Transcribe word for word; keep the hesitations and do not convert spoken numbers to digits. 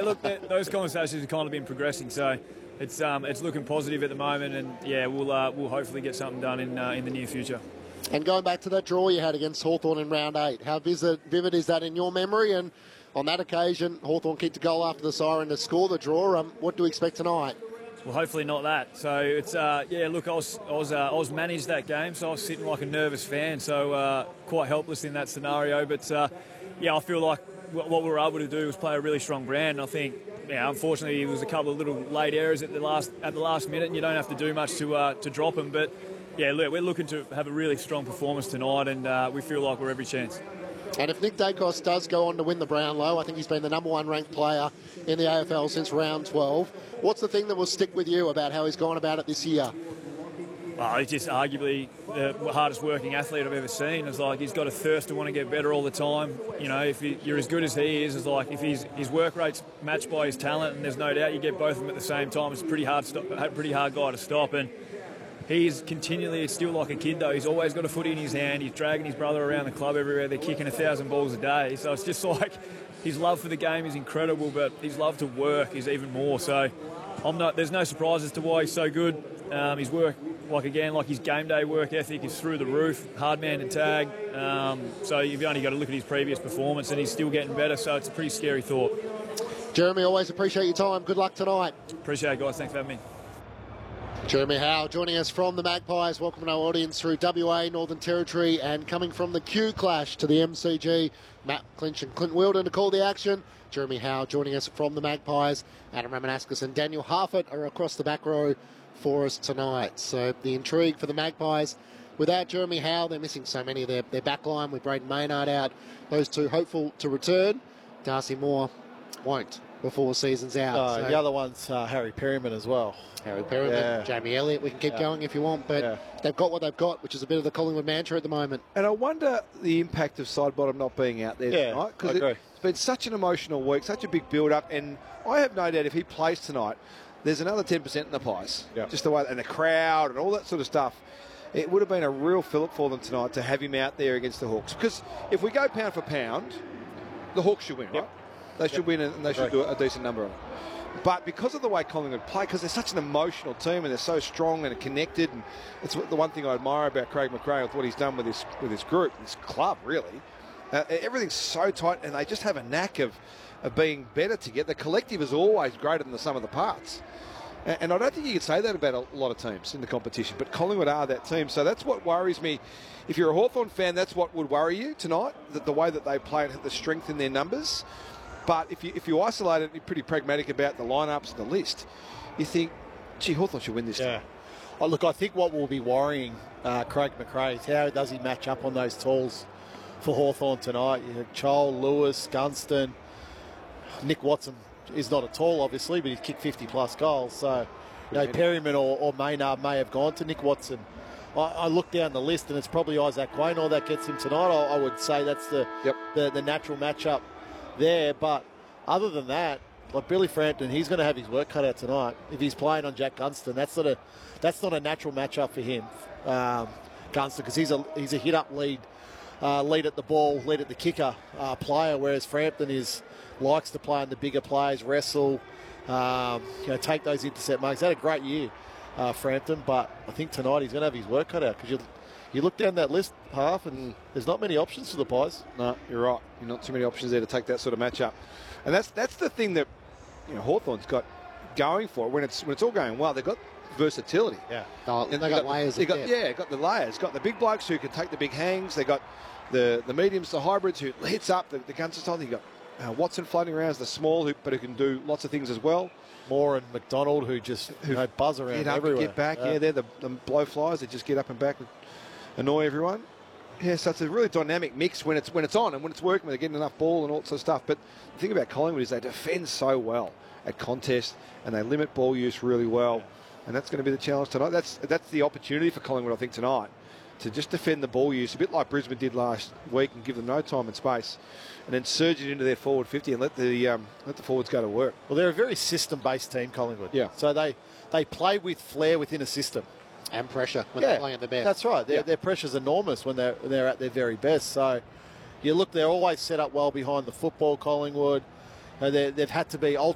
look, those conversations have kind of been progressing, so it's um, it's looking positive at the moment, and yeah, we'll uh, we'll hopefully get something done in uh, in the near future. And going back to that draw you had against Hawthorn in round eight, how vivid, vivid is that in your memory? And on that occasion, Hawthorn kicked a goal after the siren to score the draw. Um, what do we expect tonight? Well, hopefully not that. So it's uh, yeah. Look, I was I was uh, I was managed that game, so I was sitting like a nervous fan, so uh, quite helpless in that scenario. But uh, yeah, I feel like what we were able to do was play a really strong brand. And I think, yeah, unfortunately, it was a couple of little late errors at the last at the last minute, and you don't have to do much to uh, to drop them. But yeah, look, we're looking to have a really strong performance tonight, and uh, we feel like we're every chance. And if Nick Dacos does go on to win the Brownlow, I think he's been the number one ranked player in the A F L since round twelve. What's the thing that will stick with you about how he's gone about it this year? Well, he's just arguably the hardest working athlete I've ever seen. It's like he's got a thirst to want to get better all the time. You know, if he, you're as good as he is, it's like if he's, his work rate's matched by his talent, and there's no doubt you get both of them at the same time, it's a pretty hard, stop, a pretty hard guy to stop. And he's continually still like a kid, though. He's always got a footy in his hand. He's dragging his brother around the club everywhere. They're kicking a thousand balls a day. So it's just like his love for the game is incredible, but his love to work is even more. So I'm not. There's no surprise as to why he's so good. Um, his work, like again, like his game day work ethic is through the roof. Hard man to tag. Um, so you've only got to look at his previous performance, and he's still getting better. So it's a pretty scary thought. Jeremy, always appreciate your time. Good luck tonight. Appreciate it, guys. Thanks for having me. Jeremy Howe joining us from the Magpies, welcoming our audience through W A, Northern Territory, and coming from the Q Clash to the M C G. Matt Clinch and Clint Wilden to call the action. Jeremy Howe joining us from the Magpies. Adam Ramanauskas and Daniel Harford are across the back row for us tonight. So the intrigue for the Magpies. Without Jeremy Howe, they're missing so many of their, their back line with Braden Maynard out. Those two hopeful to return. Darcy Moore won't before the season's out. Uh, so. The other one's uh, Harry Perryman as well. Harry Perryman, yeah. Jamie Elliott. We can keep yeah. going if you want, but yeah. they've got what they've got, which is a bit of the Collingwood mantra at the moment. And I wonder the impact of Sidebottom not being out there yeah, tonight, because it, it's been such an emotional week, such a big build-up, and I have no doubt if he plays tonight, there's another ten percent in the pies. Yeah. Just the way, and the crowd and all that sort of stuff. It would have been a real fillip for them tonight to have him out there against the Hawks. Because if we go pound for pound, the Hawks should win, yep. right? They should yep. win, and they should right. do a decent number of them. But because of the way Collingwood play, because they're such an emotional team and they're so strong and connected, and it's the one thing I admire about Craig McRae with what he's done with this with this group, this club, really. Uh, everything's so tight, and they just have a knack of, of being better together. The collective is always greater than the sum of the parts. And, and I don't think you can say that about a lot of teams in the competition, but Collingwood are that team. So that's what worries me. If you're a Hawthorn fan, that's what would worry you tonight, that the way that they play and the strength in their numbers. But if you if you isolate it and you're pretty pragmatic about the lineups and the list, you think, gee, Hawthorn should win this yeah. time. Oh, look, I think what will be worrying uh, Craig McRae is how does he match up on those tools for Hawthorn tonight. You have Chol, Lewis, Gunston, Nick Watson is not a tall, obviously, but he's kicked fifty plus goals. So, you know, Perryman or, or Maynard may have gone to Nick Watson. I, I look down the list and it's probably Isaac Quaynor that gets him tonight. I, I would say that's the, yep. the the natural matchup there, but other than that, like Billy Frampton, he's going to have his work cut out tonight. If he's playing on Jack Gunston, that's not a that's not a natural matchup for him, um, Gunston, because he's a he's a hit up lead, uh, lead at the ball, lead at the kicker uh, player, whereas Frampton is likes to play in the bigger plays, wrestle, um, you know, take those intercept marks. He's had a great year, uh, Frampton, but I think tonight he's going to have his work cut out because you. You look down that list, half, and there's not many options for the Pies. No, you're right. You're not too many options there to take that sort of matchup. And that's that's the thing that, you know, Hawthorn's got going for it. When it's when it's all going well, they've got versatility. Yeah. Oh, they've got, got layers. They got, depth. yeah, got the layers. Got the big blokes who can take the big hangs. They got the the mediums, the hybrids who hits up the, the guns style. You got uh, Watson floating around as the small, who, but who can do lots of things as well. Moore and McDonald who just who you know, buzz around get up everywhere. And get back. Yeah, yeah they're the, the blow flies. They just get up and back. And annoy everyone. Yeah, so it's a really dynamic mix when it's when it's on and when it's working, when they're getting enough ball and all that sort of stuff. But the thing about Collingwood is they defend so well at contest and they limit ball use really well. And that's going to be the challenge tonight. That's that's the opportunity for Collingwood, I think, tonight, to just defend the ball use, a bit like Brisbane did last week, and give them no time and space, and then surge it into their forward fifty and let the um, let the forwards go to work. Well, they're a very system-based team, Collingwood. Yeah. So they, they play with flair within a system. And pressure when yeah, they're playing at their best. That's right. Their, yeah. their pressure's enormous when they're they're at their very best. So you look, they're always set up well behind the football, Collingwood. You know, they've had to be